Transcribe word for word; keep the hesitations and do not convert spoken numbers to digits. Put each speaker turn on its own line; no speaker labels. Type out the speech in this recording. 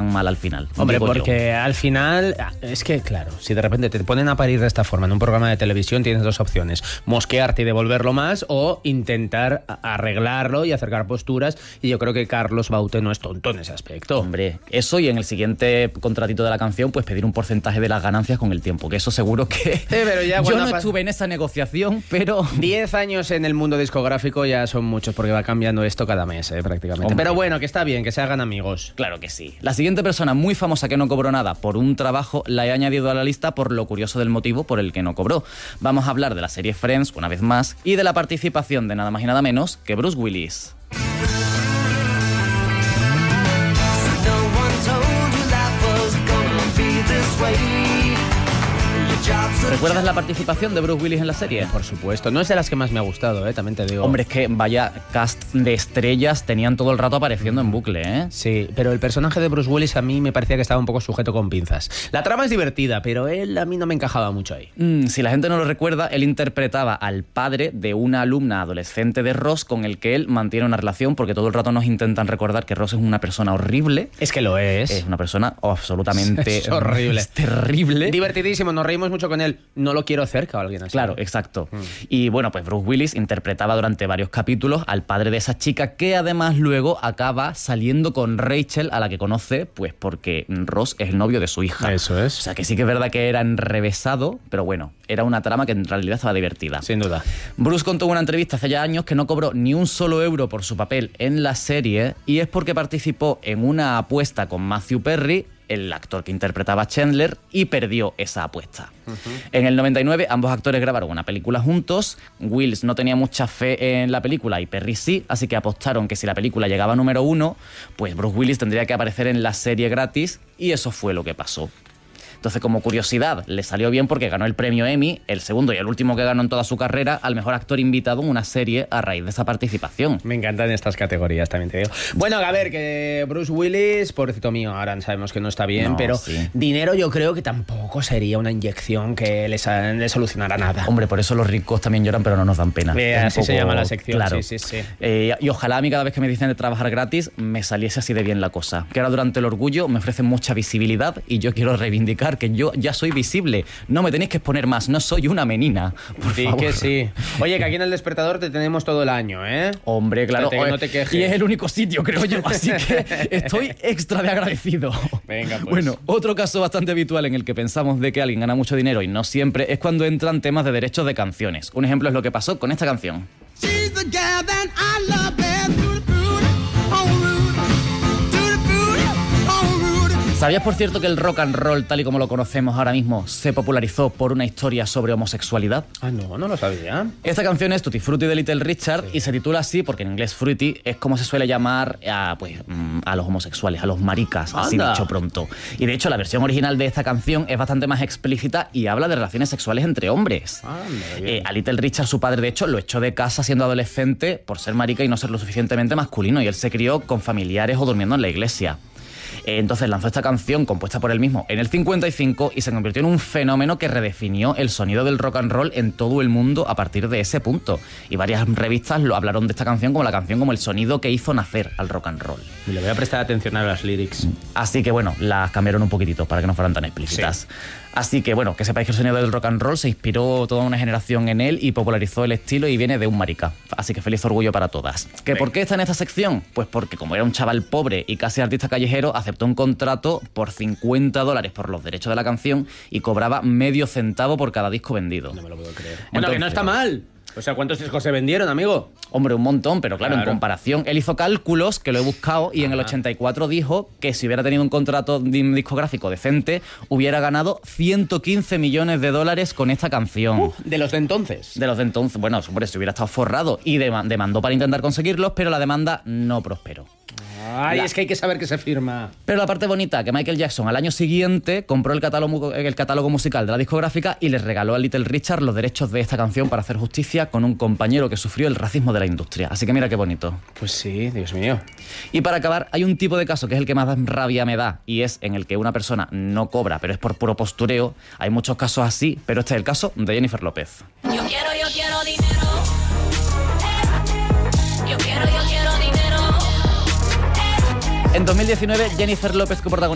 tan mal al final.
Hombre, porque yo. al final, es que claro, si de repente te ponen a parir de esta forma en un programa de televisión, tienes dos opciones: mosquearte y devolverlo más, o intentar arreglarlo y acercar posturas, y yo creo que Carlos Baute no es tonto en ese aspecto.
Hombre, eso, y en el siguiente contratito de la canción, pues pedir un porcentaje de las ganancias con el tiempo, que eso seguro que...
Sí, pero ya
yo no
pas-
estuve en esa negociación, pero...
Diez años en el mundo discográfico ya son muchos, porque va cambiando esto cada mes, eh, prácticamente. Hombre. Pero bueno, que está bien, que se hagan amigos.
Claro que sí. La siguiente persona muy famosa que no cobró nada por un trabajo la he añadido a la lista por lo curioso del motivo por el que no cobró. Vamos a hablar de la serie Friends, una vez más, y de la participación de nada más y nada menos que Bruce Willis. ¿Recuerdas la participación de Bruce Willis en la serie?
Por supuesto, no es de las que más me ha gustado, ¿eh? También te digo.
Hombre, es que vaya cast de estrellas tenían todo el rato apareciendo en bucle, ¿eh?
Sí, pero el personaje de Bruce Willis a mí me parecía que estaba un poco sujeto con pinzas. La trama es divertida, pero él a mí no me encajaba mucho ahí.
Mm, si la gente no lo recuerda, él interpretaba al padre de una alumna adolescente de Ross con el que él mantiene una relación, porque todo el rato nos intentan recordar que Ross es una persona horrible.
Es que lo es.
Es una persona absolutamente...
Es horrible.
Es terrible.
Divertidísimo, nos reímos mucho con él. No lo quiero cerca o alguien así.
Claro, exacto. Mm. Y bueno, pues Bruce Willis interpretaba durante varios capítulos al padre de esa chica, que además luego acaba saliendo con Rachel, a la que conoce, pues porque Ross es el novio de su hija.
Eso es.
O sea que sí que es verdad que era enrevesado, pero bueno, era una trama que en realidad estaba divertida.
Sin duda.
Bruce contó en una entrevista hace ya años que no cobró ni un solo euro por su papel en la serie, y es porque participó en una apuesta con Matthew Perry, el actor que interpretaba a Chandler, y perdió esa apuesta. Uh-huh. En el noventa y nueve ambos actores grabaron una película juntos. Wills no tenía mucha fe en la película y Perry sí, así que apostaron que si la película llegaba a número uno, pues Bruce Willis tendría que aparecer en la serie gratis, y eso fue lo que pasó. Entonces, como curiosidad, le salió bien porque ganó el premio Emmy, el segundo y el último que ganó en toda su carrera, al mejor actor invitado en una serie a raíz de esa participación.
Me encantan estas categorías, también te digo. Bueno, a ver, que Bruce Willis, pobrecito mío, ahora sabemos que no está bien,
no,
pero
sí.
dinero yo creo que tampoco sería una inyección que les, les solucionara nada.
Hombre, por eso los ricos también lloran, pero no nos dan pena.
Eh, así poco, se llama la sección,
claro.
sí, sí, sí.
Eh, y ojalá a mí cada vez que me dicen de trabajar gratis me saliese así de bien la cosa. Que ahora durante el orgullo me ofrecen mucha visibilidad y yo quiero reivindicar que yo ya soy visible. No me tenéis que exponer más, no soy una menina. Por
sí,
favor.
que sí. Oye, que aquí en El Despertador te tenemos todo el año, ¿eh?
Hombre, claro.
Espérate, que no te quejes.
Y es el único sitio, creo yo, así que estoy extra de agradecido.
Venga, pues.
Bueno, otro caso bastante habitual en el que pensamos de que alguien gana mucho dinero y no siempre es cuando entran temas de derechos de canciones. Un ejemplo es lo que pasó con esta canción. She's the girl that I love best. ¿Sabías, por cierto, que el rock and roll, tal y como lo conocemos ahora mismo, se popularizó por una historia sobre homosexualidad?
Ah, no, no lo sabía.
Esta canción es Tutti Frutti de Little Richard, sí. Y se titula así porque en inglés fruity es como se suele llamar a, pues, a los homosexuales, a los maricas,
Anda.
así dicho pronto. Y de hecho la versión original de esta canción es bastante más explícita y habla de relaciones sexuales entre hombres. Eh, a Little Richard, su padre, de hecho, lo echó de casa siendo adolescente por ser marica y no ser lo suficientemente masculino, y él se crió con familiares o durmiendo en la iglesia. Entonces lanzó esta canción compuesta por él mismo en el cincuenta y cinco y se convirtió en un fenómeno que redefinió el sonido del rock and roll en todo el mundo a partir de ese punto. Y varias revistas lo hablaron de esta canción como la canción como el sonido que hizo nacer al rock and roll.
Y le voy a prestar atención a las lyrics.
Así que bueno, las cambiaron un poquitito para que no fueran tan explícitas. Sí. Así que bueno, que sepáis que el sonido del rock and roll se inspiró toda una generación en él y popularizó el estilo y viene de un marica. Así que feliz orgullo para todas. ¿Que por qué está en esta sección? Pues porque como era un chaval pobre y casi artista callejero, aceptó un contrato por cincuenta dólares por los derechos de la canción y cobraba medio centavo por cada disco vendido.
No me lo puedo creer.
Entonces,
bueno, que no está mal. O sea, ¿cuántos discos se vendieron, amigo?
Hombre, un montón, pero claro,
claro,
en comparación, él hizo cálculos, que lo he buscado, y Ajá. en el ochenta y cuatro dijo que si hubiera tenido un contrato discográfico decente, hubiera ganado ciento quince millones de dólares con esta canción.
Uh, ¿De los de entonces?
De los de entonces, bueno, hombre, si hubiera estado forrado, y demandó para intentar conseguirlos, pero la demanda no prosperó.
Ay, la... es que hay que saber que se firma.
Pero la parte bonita, que Michael Jackson al año siguiente compró el catálogo, el catálogo musical de la discográfica y le regaló a Little Richard los derechos de esta canción para hacer justicia con un compañero que sufrió el racismo de la industria. Así que mira qué bonito.
Pues sí, Dios mío.
Y para acabar, hay un tipo de caso que es el que más rabia me da, y es en el que una persona no cobra, pero es por puro postureo. Hay muchos casos así, pero este es el caso de Jennifer López. Yo quiero, yo quiero dinero. Yo quiero, yo quiero dinero. En dos mil diecinueve, Jennifer López, coprotagonista